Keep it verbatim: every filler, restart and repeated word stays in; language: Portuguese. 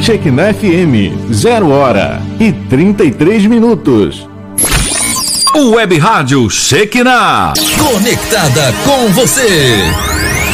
Shekinah F M, zero hora e trinta e três minutos. O Web Rádio Shekinah, conectada com você.